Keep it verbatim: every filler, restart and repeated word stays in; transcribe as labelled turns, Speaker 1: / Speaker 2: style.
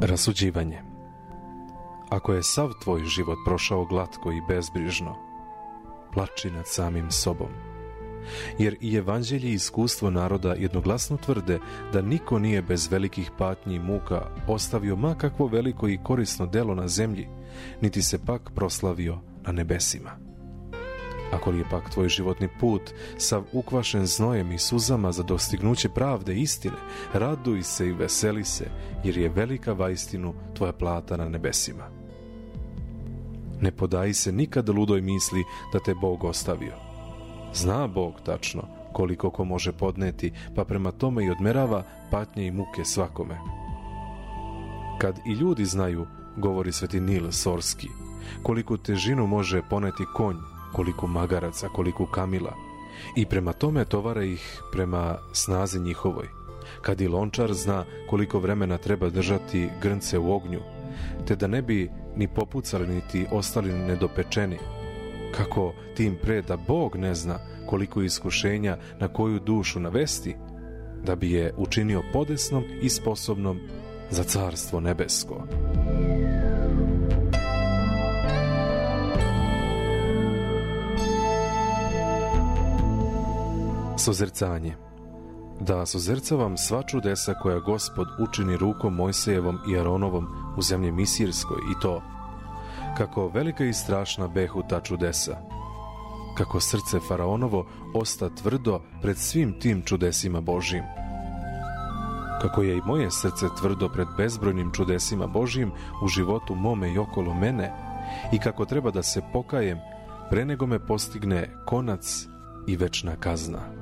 Speaker 1: Rasuđivanje. Ako je sav tvoj život prošao glatko i bezbrižno, plači nad samim sobom. Jer i evanđelje i iskustvo naroda jednoglasno tvrde da niko nije bez velikih patnji i muka ostavio ma kakvo veliko i korisno delo na zemlji, niti se pak proslavio na nebesima. Ako li je pak tvoj životni put sav ukvašen znojem i suzama za dostignuće pravde i istine, raduj se i veseli se, jer je velika vaistinu tvoja plata na nebesima. Ne podaji se nikad ludoj misli da te Bog ostavio. Zna Bog tačno koliko ko može podneti, pa prema tome i odmerava patnje i muke svakome. Kad i ljudi znaju, govori sveti Nil Sorski, koliko težinu može poneti konj, koliko magaraca, koliko kamila, i prema tome tovara ih prema snazi njihovoj. Kad i lončar zna koliko vremena treba držati grnce u ognju, te da ne bi ni popucali niti ostali nedopečeni, kako tim pre da Bog ne zna koliko iskušenja na koju dušu navesti, da bi je učinio podesnom i sposobnom za carstvo nebesko. Sozercanje. Da sozercavam sva čudesa koja Gospod učini rukom Mojsejevom i Aronovom u zemlji Misirskoj, i to kako velika i strašna behu ta čudesa, kako srce faraonovo osta tvrdo pred svim tim čudesima Božjim, kako je i moje srce tvrdo pred bezbrojnim čudesima Božjim u životu mome i okolo mene, i kako treba da se pokajem pre nego me postigne konac i večna kazna.